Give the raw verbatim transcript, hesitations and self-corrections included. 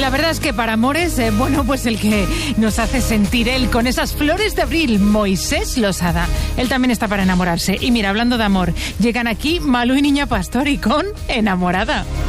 la verdad es que para amores, eh, bueno, pues el que nos hace sentir él con esas flores de abril, Moisés Losada. Él también está para enamorarse. Y mira, hablando de amor, llegan aquí Malú y Niña Pastori con Enamorada.